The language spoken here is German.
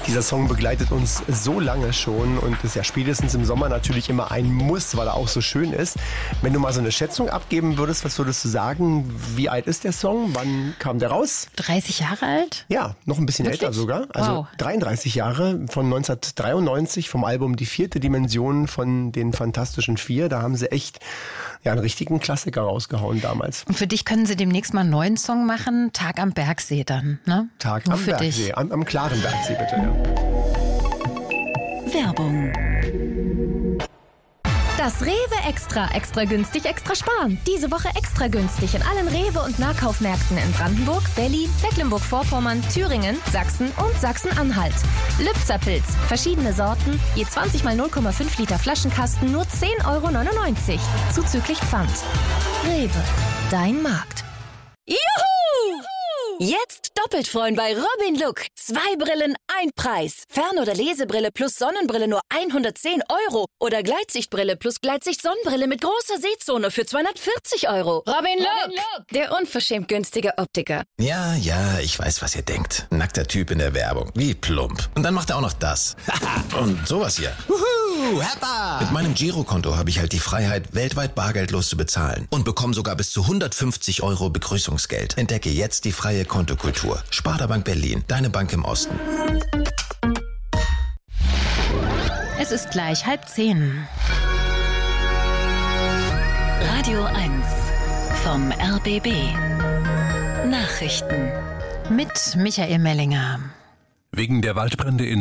Dieser Song begleitet uns so lange schon und ist ja spätestens im Sommer natürlich immer ein Muss, weil er auch so schön ist. Wenn du mal so eine Schätzung abgeben würdest, was würdest du sagen? Wie alt ist der Song? Wann kam der raus? 30 Jahre alt? Ja, noch ein bisschen älter sogar. Also Wow. 33 Jahre von 1993 vom Album Die vierte Dimension von den Fantastischen Vier. Da haben sie echt einen richtigen Klassiker rausgehauen damals. Und für dich können sie demnächst mal einen neuen Song machen. Tag am Bergsee dann, ne? Tag Nur am für dich. Bergsee, am klaren Bergsee bitte. Ja. Werbung. Das Rewe Extra günstig, extra sparen. Diese Woche extra günstig in allen Rewe- und Nahkaufmärkten in Brandenburg, Berlin, Mecklenburg-Vorpommern, Thüringen, Sachsen und Sachsen-Anhalt. Lübzer-Pilz, verschiedene Sorten, je 20 mal 0,5 Liter Flaschenkasten, nur 10,99 €. Zuzüglich Pfand. Rewe, dein Markt. Juhu! Jetzt doppelt freuen bei Robin Look. 2 Brillen, ein Preis. Fern- oder Lesebrille plus Sonnenbrille nur 110 € oder Gleitsichtbrille plus Gleitsicht-Sonnenbrille mit großer Sehzone für 240 €. Robin Look, der unverschämt günstige Optiker. Ja, ich weiß, was ihr denkt. Nackter Typ in der Werbung. Wie plump. Und dann macht er auch noch das. Und sowas hier. Wuhu, Heppa! Mit meinem Girokonto habe ich halt die Freiheit, weltweit bargeldlos zu bezahlen. Und bekomme sogar bis zu 150 € Begrüßungsgeld. Entdecke jetzt die freie Kontokultur. Sparda-Bank Berlin. Deine Bank im Osten. Es ist gleich 9:30. Radio 1 vom RBB. Nachrichten. Mit Michael Mellinger. Wegen der Waldbrände in